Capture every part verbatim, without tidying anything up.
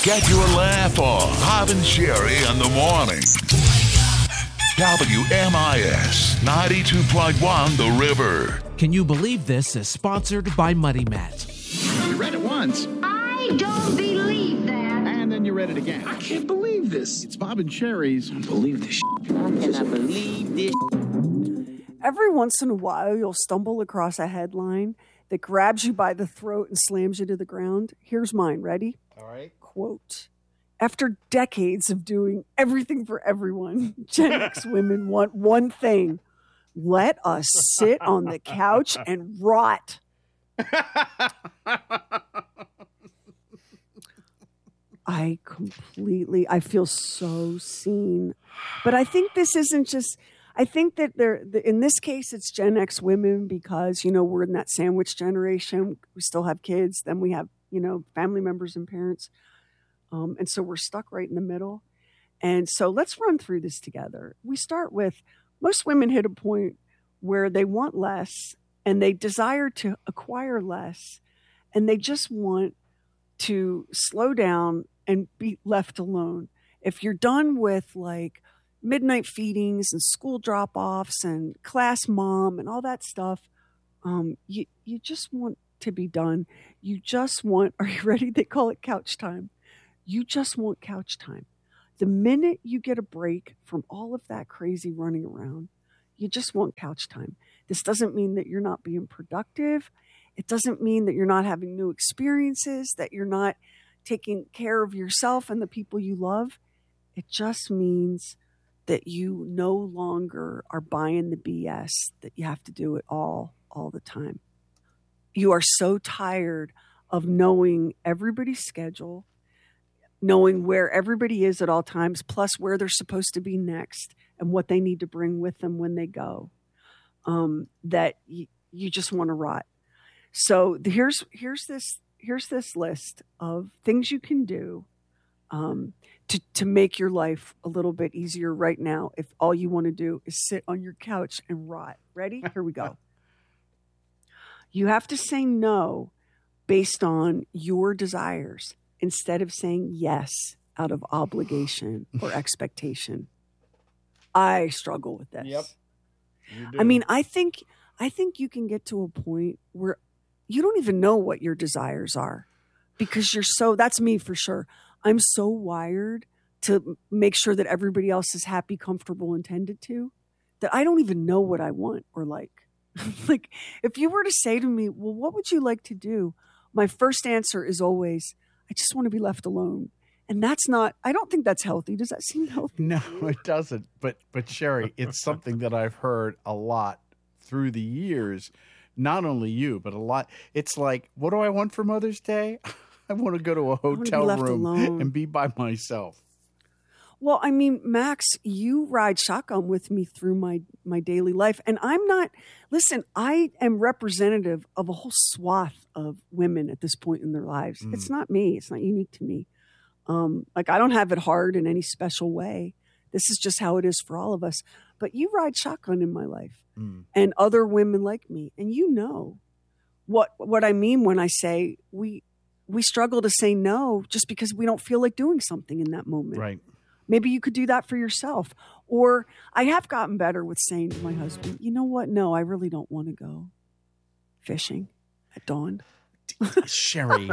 Get your laugh on. Bob and Sherry in the morning. W M I S ninety-two point one The River. Can you believe this is sponsored by Muddy Mat? You read it once. I don't believe that. And then you read it again. I can't believe this. It's Bob and Sherry's. I believe this shit. How can I believe this? Every once in a while, you'll stumble across a headline that grabs you by the throat and slams you to the ground. Here's mine. Ready? All right. Quote, after decades of doing everything for everyone, Gen X women want one thing. Let us sit on the couch and rot. I completely, I feel so seen. But I think this isn't just, I think that there, in this case, it's Gen X women because, you know, we're in that sandwich generation. We still have kids. Then we have, you know, family members and parents. Um, and so we're stuck right in the middle. And so let's run through this together. We start with most women hit a point where they want less and they desire to acquire less. And they just want to slow down and be left alone. If you're done with like midnight feedings and school drop-offs and class mom and all that stuff, um, you, you just want to be done. You just want, are you ready? They call it couch time. You just want couch time. The minute you get a break from all of that crazy running around, you just want couch time. This doesn't mean that you're not being productive. It doesn't mean that you're not having new experiences, that you're not taking care of yourself and the people you love. It just means that you no longer are buying the B S, that you have to do it all, all the time. You are so tired of knowing everybody's schedule, knowing where everybody is at all times, plus where they're supposed to be next and what they need to bring with them when they go, um, that y- you just want to rot. So the, here's here's this here's this list of things you can do um, to to make your life a little bit easier right now. If all you want to do is sit on your couch and rot. Ready? Here we go. You have to say no based on your desires instead of saying yes out of obligation or expectation. I struggle with this. Yep. I mean, I think I think you can get to a point where you don't even know what your desires are because you're so, that's me for sure. I'm so wired to make sure that everybody else is happy, comfortable, and tended to that I don't even know what I want or like. Like, if you were to say to me, well, what would you like to do? My first answer is always, I just want to be left alone. And that's not, I don't think that's healthy. Does that seem healthy? No, it doesn't. But, but Sherry, it's something that I've heard a lot through the years. Not only you, but a lot. It's like, what do I want for Mother's Day? I want to go to a hotel room alone. and be by myself. Well, I mean, Max, you ride shotgun with me through my, my daily life. And I'm not, listen, I am representative of a whole swath of women at this point in their lives. Mm. It's not me. It's not unique to me. Um, like, I don't have it hard in any special way. This is just how it is for all of us. But you ride shotgun in my life mm. and other women like me. And you know what what I mean when I say we we struggle to say no just because we don't feel like doing something in that moment. Right. Maybe you could do that for yourself. Or I have gotten better with saying to my husband, you know what? No, I really don't want to go fishing at dawn. Sherry,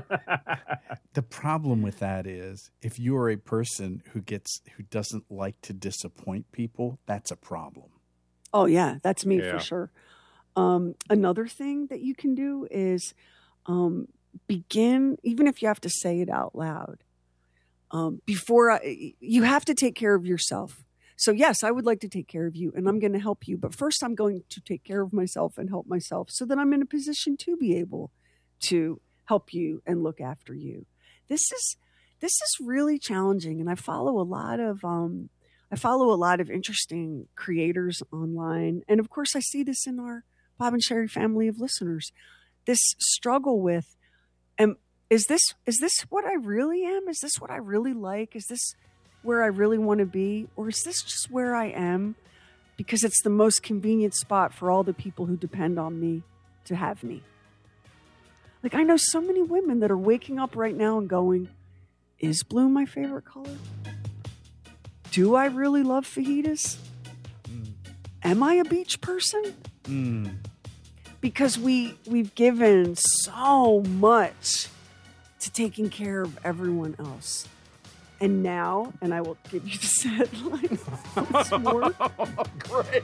the problem with that is if you are a person who gets who doesn't like to disappoint people, that's a problem. Oh, yeah, that's me Yeah. for sure. Um, another thing that you can do is um, begin, even if you have to say it out loud, um, before I, you have to take care of yourself. So, yes, I would like to take care of you and I'm going to help you. But first, I'm going to take care of myself and help myself so that I'm in a position to be able to help you and look after you. This is this is really challenging, and I follow a lot of um, I follow a lot of interesting creators online, and of course, I see this in our Bob and Sherry family of listeners. This struggle with, am is this is this what I really am? Is this what I really like? Is this where I really want to be, or is this just where I am because it's the most convenient spot for all the people who depend on me to have me? Like, I know so many women that are waking up right now and going, Is blue my favorite color? Do I really love fajitas? Mm. Am I a beach person? Mm. Because we, we've given so much to taking care of everyone else. And now, and I will give you this headline once more. Great.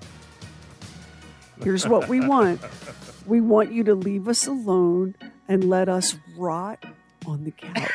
Here's what we want. We want you to leave us alone and let us rot on the couch.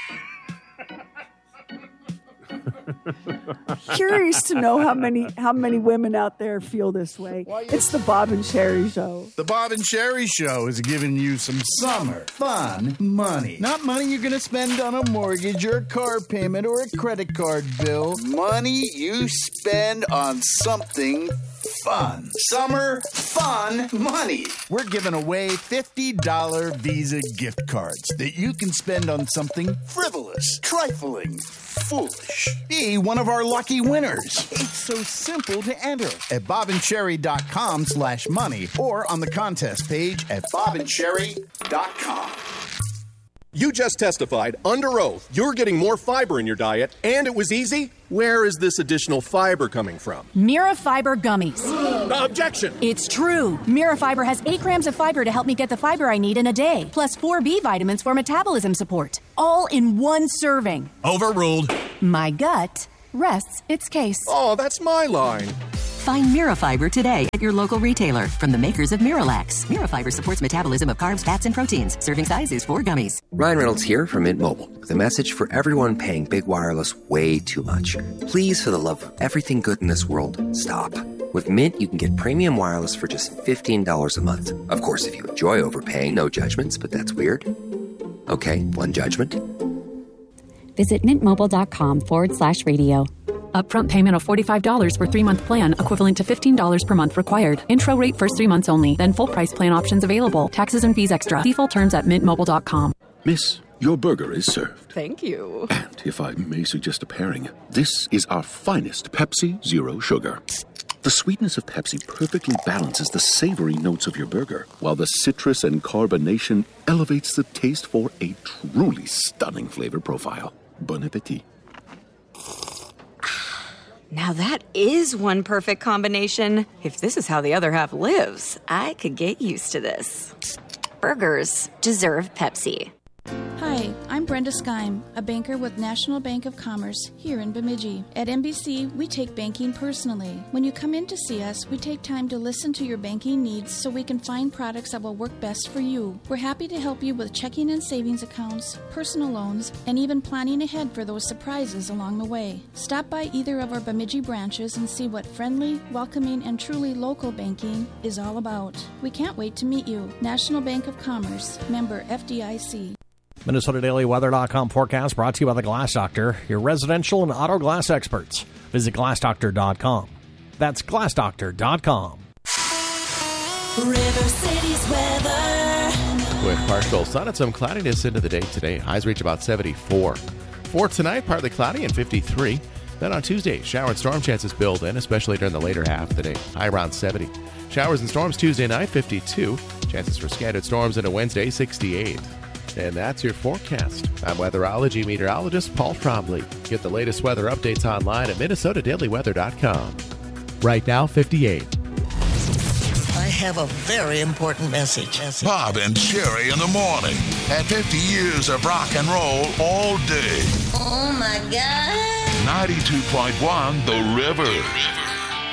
Curious to know how many how many women out there feel this way. It's the Bob and Sherry Show. The Bob and Sherry Show is giving you some summer fun money. Not money you're going to spend on a mortgage or a car payment or a credit card bill. Money you spend on something fun. Summer fun money. We're giving away fifty dollars Visa gift cards that you can spend on something frivolous, trifling, foolish. Be one of our lucky winners. It's so simple to enter at bobandcherry.com slash money or on the contest page at bobandcherry dot com. You just testified under oath you're getting more fiber in your diet, and it was easy? Where is this additional fiber coming from? Mirafiber gummies. Objection! It's true. Mirafiber has eight grams of fiber to help me get the fiber I need in a day, plus four B vitamins for metabolism support, all in one serving. Overruled. My gut rests its case. Oh, that's my line. Find Mirafiber today at your local retailer from the makers of Miralax. Mirafiber supports metabolism of carbs, fats, and proteins. Serving size is four gummies. Ryan Reynolds here from Mint Mobile with a message for everyone paying big wireless way too much. Please, for the love of everything good in this world, stop. With Mint, you can get premium wireless for just fifteen dollars a month. Of course, if you enjoy overpaying, no judgments, but that's weird. Okay, one judgment. Visit mintmobile.com forward slash radio. Upfront payment of forty-five dollars for three-month plan, equivalent to fifteen dollars per month required. Intro rate first three months only, then full price plan options available. Taxes and fees extra. See full terms at mint mobile dot com. Miss, your burger is served. Thank you. And if I may suggest a pairing, this is our finest Pepsi Zero Sugar. The sweetness of Pepsi perfectly balances the savory notes of your burger, while the citrus and carbonation elevates the taste for a truly stunning flavor profile. Bon appetit. Now that is one perfect combination. If this is how the other half lives, I could get used to this. Burgers deserve Pepsi. Hi, I'm Brenda Skeim, a banker with National Bank of Commerce here in Bemidji. At N B C, we take banking personally. When you come in to see us, we take time to listen to your banking needs so we can find products that will work best for you. We're happy to help you with checking and savings accounts, personal loans, and even planning ahead for those surprises along the way. Stop by either of our Bemidji branches and see what friendly, welcoming, and truly local banking is all about. We can't wait to meet you. National Bank of Commerce, member F D I C. Minnesota Daily Weather dot com forecast brought to you by the Glass Doctor, your residential and auto glass experts. Visit glass doctor dot com. That's glass doctor dot com. River City's weather. With partial sun and some cloudiness into the day today. Highs reach about seventy-four. For tonight, partly cloudy and fifty-three. Then on Tuesday, shower and storm chances build in, especially during the later half of the day. High around seventy. Showers and storms Tuesday night, fifty-two. Chances for scattered storms into Wednesday, sixty-eight. And that's your forecast. I'm weatherology meteorologist Paul Trombley. Get the latest weather updates online at Minnesota Daily Weather dot com. Right now, fifty-eight. I have a very important message. Bob and Sherry in the morning. At fifty years of rock and roll all day. Oh, my God. ninety-two point one The River.